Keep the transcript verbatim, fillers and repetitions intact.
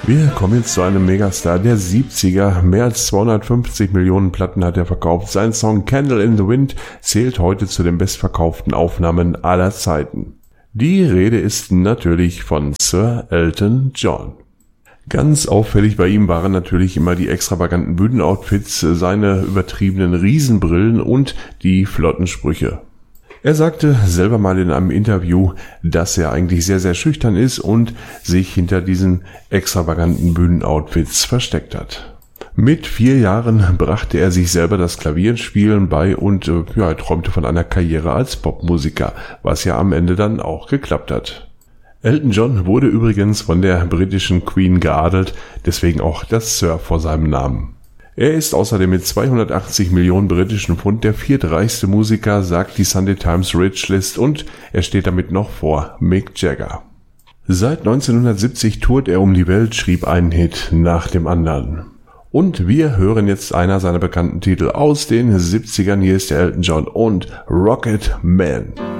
Wir kommen jetzt zu einem Megastar der siebziger. Mehr als zweihundertfünfzig Millionen Platten hat er verkauft. Sein Song Candle in the Wind zählt heute zu den bestverkauften Aufnahmen aller Zeiten. Die Rede ist natürlich von Sir Elton John. Ganz auffällig bei ihm waren natürlich immer die extravaganten Bühnenoutfits, seine übertriebenen Riesenbrillen und die flotten Sprüche. Er sagte selber mal in einem Interview, dass er eigentlich sehr, sehr schüchtern ist und sich hinter diesen extravaganten Bühnenoutfits versteckt hat. Mit vier Jahren brachte er sich selber das Klavierspielen bei und äh, ja, er träumte von einer Karriere als Popmusiker, was ja am Ende dann auch geklappt hat. Elton John wurde übrigens von der britischen Queen geadelt, deswegen auch das Sir vor seinem Namen. Er ist außerdem mit zweihundertachtzig Millionen britischen Pfund der viertreichste Musiker, sagt die Sunday Times Rich List, und er steht damit noch vor Mick Jagger. Seit neunzehnhundertsiebzig tourt er um die Welt, schrieb einen Hit nach dem anderen. Und wir hören jetzt einer seiner bekannten Titel aus den siebzigern. Hier ist der Elton John und Rocket Man.